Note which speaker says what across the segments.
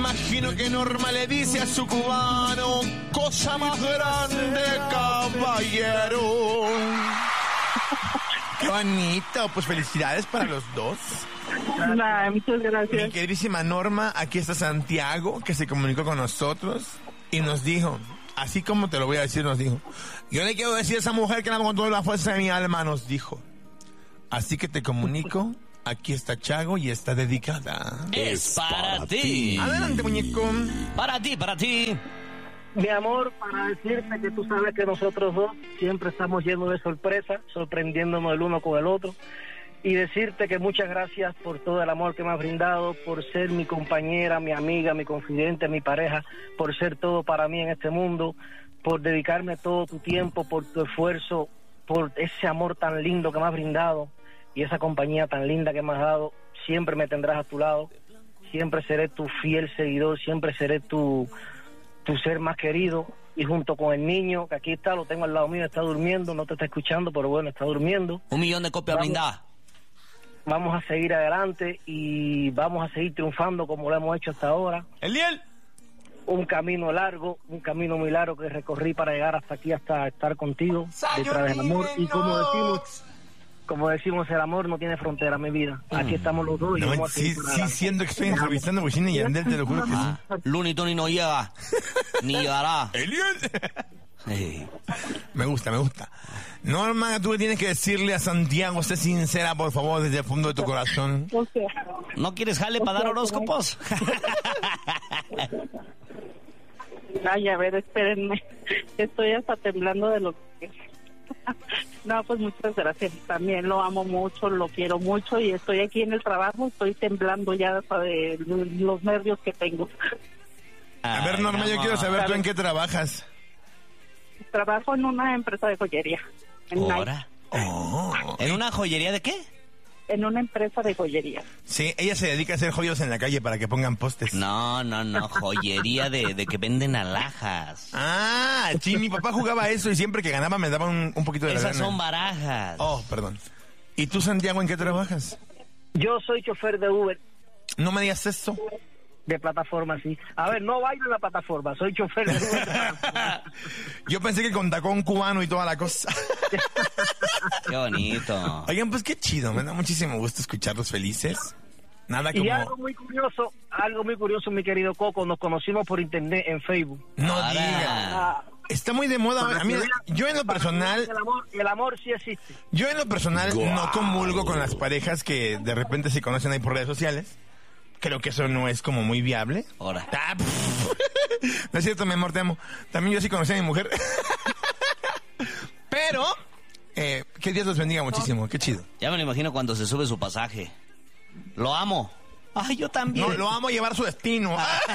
Speaker 1: imagino que Norma le dice a su cubano, cosa más grande, caballero. Qué bonito, pues felicidades para los dos.
Speaker 2: Nah, muchas gracias.
Speaker 1: Mi queridísima Norma, aquí está Santiago, que se comunicó con nosotros y nos dijo, así como te lo voy a decir, nos dijo, yo le quiero decir a esa mujer que la amo con toda la fuerza de mi alma, nos dijo. Así que te comunico, aquí está Chago y está dedicada.
Speaker 3: Es para ti.
Speaker 1: Adelante, muñeco.
Speaker 3: Para ti.
Speaker 2: Mi amor, para decirte que tú sabes que nosotros dos siempre estamos llenos de sorpresas, sorprendiéndonos el uno con el otro. Y decirte que muchas gracias por todo el amor que me has brindado, por ser mi compañera, mi amiga, mi confidente, mi pareja, por ser todo para mí en este mundo, por dedicarme todo tu tiempo, por tu esfuerzo, por ese amor tan lindo que me has brindado y esa compañía tan linda que me has dado. Siempre me tendrás a tu lado, siempre seré tu fiel seguidor, siempre seré tu ser más querido, y junto con el niño, que aquí está, lo tengo al lado mío, está durmiendo, no te está escuchando, pero bueno, está durmiendo.
Speaker 3: 1 millón de copias brindadas.
Speaker 2: Vamos a seguir adelante y vamos a seguir triunfando como lo hemos hecho hasta ahora.
Speaker 1: Eliel.
Speaker 2: Un camino largo, un camino muy largo que recorrí para llegar hasta aquí, hasta estar contigo, detrás del amor. Y como decimos, el amor no tiene frontera, mi vida. Aquí estamos los dos y
Speaker 1: No,
Speaker 2: vamos a seguir
Speaker 1: sí,
Speaker 2: para adelante.
Speaker 1: siendo que estoy entrevistando a Wisin y Yandel, te lo juro que sí.
Speaker 3: Looney Tunes no llega, ni llegará.
Speaker 1: Eliel.
Speaker 3: Sí.
Speaker 1: Me gusta. Norma, tú le tienes que decirle a Santiago, sé sincera, por favor, desde el fondo de tu corazón.
Speaker 2: O sea,
Speaker 3: ¿No quieres jale para dar horóscopos?
Speaker 4: Ay, a ver, espérenme. Estoy hasta temblando de lo que... No, pues muchas gracias. También lo amo mucho, lo quiero mucho y estoy aquí en el trabajo. Estoy temblando ya hasta de los nervios que tengo.
Speaker 1: A ver, Norma, yo quiero saber tú en qué trabajas.
Speaker 4: Trabajo en una empresa de joyería. En Nike.
Speaker 3: ¿Ahora?
Speaker 1: Oh.
Speaker 3: ¿En una joyería de qué?
Speaker 4: En una empresa de joyería.
Speaker 1: Sí, ella se dedica a hacer joyos en la calle para que pongan postes.
Speaker 3: No, joyería de que venden alhajas.
Speaker 1: Ah, sí, mi papá jugaba a eso y siempre que ganaba me daba un poquito de la
Speaker 3: Esas
Speaker 1: lana.
Speaker 3: son barajas.
Speaker 1: Oh, perdón. ¿Y tú, Santiago, en qué trabajas?
Speaker 2: yo soy chofer de Uber,
Speaker 1: No me digas eso.
Speaker 2: de plataforma, sí. A ver, no bailo en la plataforma, soy chofer de Uber.
Speaker 1: Yo pensé que con tacón cubano y toda la cosa.
Speaker 3: Qué bonito.
Speaker 1: Oigan, pues qué chido, me da muchísimo gusto escucharlos felices. Nada
Speaker 2: Y
Speaker 1: como...
Speaker 2: algo muy curioso, mi querido Coco, nos conocimos por internet en Facebook.
Speaker 1: No
Speaker 3: Ahora.
Speaker 1: diga. Está muy de moda. A mí, yo en lo personal...
Speaker 2: El amor sí existe.
Speaker 1: Yo en lo personal no comulgo con las parejas que de repente se conocen ahí por redes sociales. Creo que eso no es como muy viable.
Speaker 3: Ahora.
Speaker 1: Ah, no es cierto, mi amor, te amo. También yo sí conocí a mi mujer. Pero, que Dios los bendiga muchísimo. Qué chido.
Speaker 3: Ya me lo imagino cuando se sube su pasaje. Lo amo. Ay, yo también.
Speaker 1: No, lo amo llevar su destino.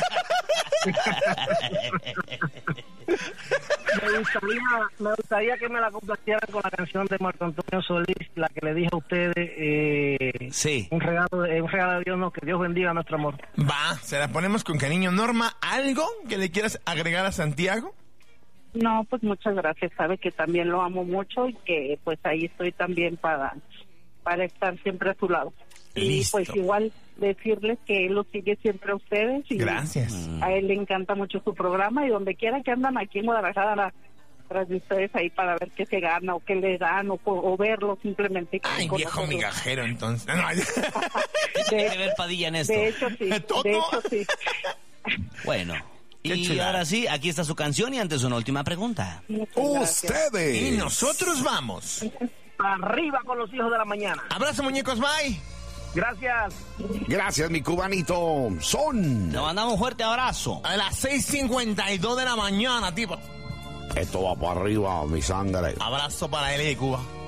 Speaker 2: Me gustaría que me la complacieran con la canción de Marco Antonio Solís, la que le dije a ustedes.
Speaker 3: Sí.
Speaker 2: Un regalo de Dios, no, que Dios bendiga nuestro amor.
Speaker 1: Va, se la ponemos con cariño. Norma, ¿algo que le quieras agregar a Santiago?
Speaker 4: No, pues muchas gracias. Sabe que también lo amo mucho y que pues ahí estoy también para estar siempre a su lado.
Speaker 1: Listo.
Speaker 4: Y pues igual decirles que él lo sigue siempre a ustedes. Y
Speaker 1: Gracias.
Speaker 4: a él le encanta mucho su programa y donde quiera que andan aquí en Guadalajara tras de ustedes ahí para ver qué se gana o qué le dan o verlo simplemente.
Speaker 1: Ay,
Speaker 4: con
Speaker 1: viejo
Speaker 4: nosotros.
Speaker 1: migajero, entonces. No,
Speaker 3: ¿Qué tiene que ver Padilla en esto?
Speaker 4: De hecho sí,
Speaker 1: ¿Todo?
Speaker 4: de hecho sí.
Speaker 3: Bueno.
Speaker 1: Qué
Speaker 3: Y
Speaker 1: chulada.
Speaker 3: ahora sí, aquí está su canción y antes una última pregunta.
Speaker 4: Muchas gracias.
Speaker 5: Ustedes.
Speaker 1: y nosotros vamos.
Speaker 2: Arriba con los hijos de la mañana.
Speaker 1: Abrazo, muñecos, bye.
Speaker 2: Gracias.
Speaker 5: Gracias, mi cubanito. Son.
Speaker 3: Le mandamos un fuerte abrazo.
Speaker 1: A las 6:52 de la mañana, tipo.
Speaker 5: Esto va para arriba, mi sangre.
Speaker 1: Abrazo para él y de Cuba.